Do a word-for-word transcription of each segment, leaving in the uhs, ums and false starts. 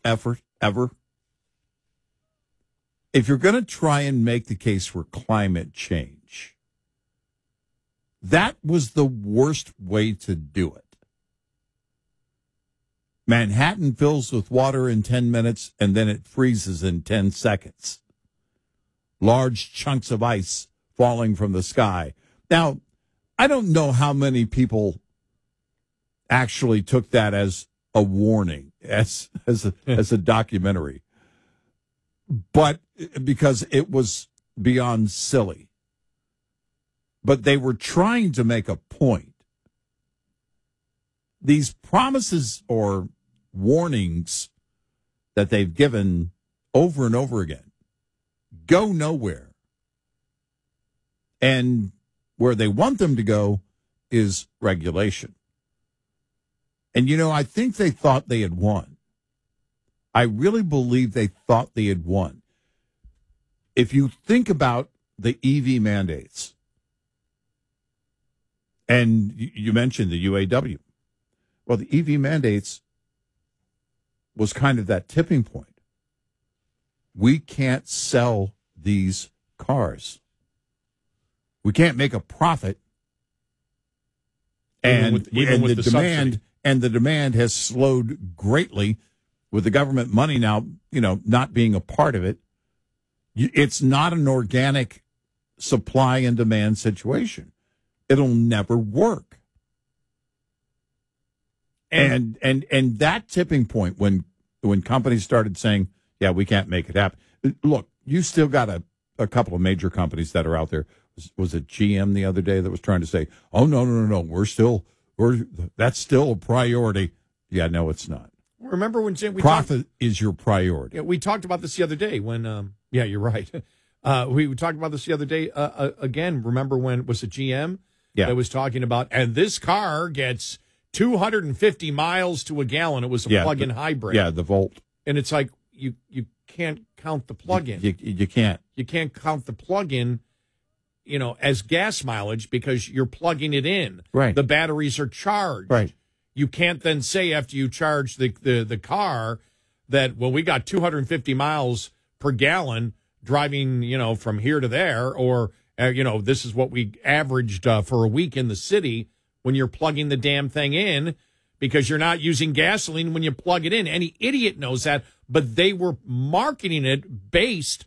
effort ever. If you're going to try and make the case for climate change, that was the worst way to do it. Manhattan fills with water in ten minutes, and then it freezes in ten seconds. Large chunks of ice falling from the sky. Now, I don't know how many people actually took that as a warning, as as a, as a documentary, but because it was beyond silly. But they were trying to make a point. These promises or warnings that they've given over and over again go nowhere. And where they want them to go is regulation. And, you know, I think they thought they had won. I really believe they thought they had won. If you think about the E V mandates, and you mentioned the U A W, well, the E V mandates was kind of that tipping point. We can't sell these cars. We can't make a profit. Even and with, even and with the, the demand subsidy. and the demand has slowed greatly with the government money now, you know, not being a part of it. It's not an organic supply and demand situation. It'll never work. And and and that tipping point when when companies started saying, yeah, we can't make it happen. Look, you still got a, a couple of major companies that are out there. Was, was it G M the other day that was trying to say, oh, no, no, no, no, we're still, we're that's still a priority. Yeah, no, it's not. Remember when Jim, we profit talked, is your priority. Yeah, we talked about this the other day when, um, yeah, you're right. Uh, we, we talked about this the other day. Uh, uh, again, remember when, was it G M yeah. that was talking about, and this car gets two hundred fifty miles to a gallon. It was a yeah, plug-in the, hybrid. Yeah, the Volt. And it's like, you, you can't count the plug-in. You, you, you can't. You can't count the plug-in, you know, as gas mileage because you're plugging it in. Right. The batteries are charged. Right. You can't then say after you charge the, the, the car that, well, we got two hundred fifty miles per gallon driving, you know, from here to there, or, uh, you know, this is what we averaged uh, for a week in the city when you're plugging the damn thing in because you're not using gasoline when you plug it in. Any idiot knows that, but they were marketing it based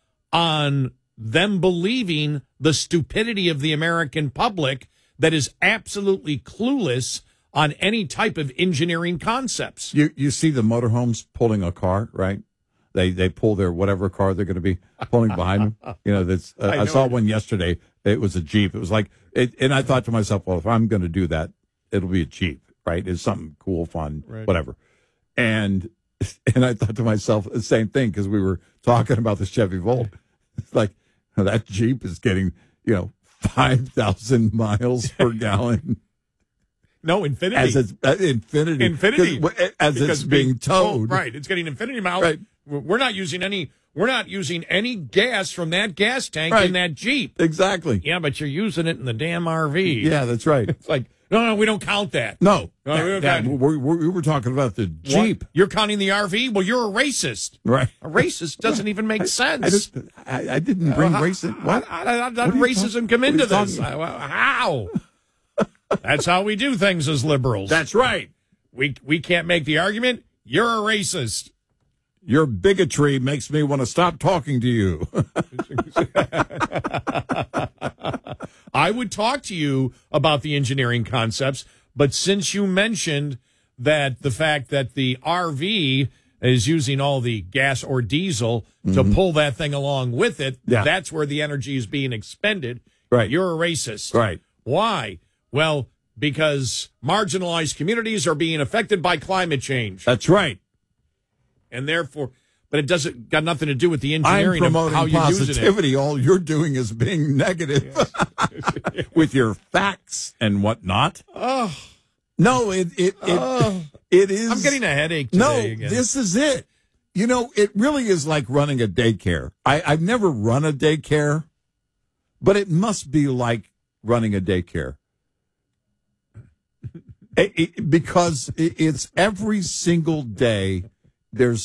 on them believing the stupidity of the American public that is absolutely clueless on any type of engineering concepts. You you see the motorhomes pulling a car, right? They they pull their whatever car they're going to be pulling behind them. You know, that's uh, I, I saw one yesterday. It was a Jeep. It was like, it, and I thought to myself, well, if I'm going to do that, it'll be a Jeep, right? It's something cool, fun, right. Whatever. And and I thought to myself the same thing because we were talking about the Chevy Volt. It's like that Jeep is getting, you know, five thousand miles per gallon. No, infinity. As it's uh, infinity. Infinity. As because it's being towed. Oh, right. It's getting infinity miles. Right. We're not using any we're not using any gas from that gas tank right. in that Jeep. Exactly. Yeah, but you're using it in the damn R V. Yeah, that's right. It's like, no, no, we don't count that. No. no that, we, that, we, we were talking about the Jeep. What? You're counting the R V? Well, you're a racist. Right. A racist doesn't even make I, sense. I, just, I, I didn't bring uh, racism. What? How did racism come into this? How? That's how we do things as liberals. That's right. We we can't make the argument. You're a racist. Your bigotry makes me want to stop talking to you. I would talk to you about the engineering concepts, but since you mentioned that the fact that the R V is using all the gas or diesel mm-hmm. to pull that thing along with it, yeah. that's where the energy is being expended. Right. You're a racist. Right. Why? Well, because marginalized communities are being affected by climate change. That's right. And therefore, but it doesn't got nothing to do with the engineering I'm promoting of how you're positivity. using it. All you're doing is being negative yes. with your facts and whatnot. Oh. No, it it it, oh. it is. I'm getting a headache today No, again. This is it. You know, it really is like running a daycare. I, I've never run a daycare, but it must be like running a daycare. it, it, because it, it's every single day there's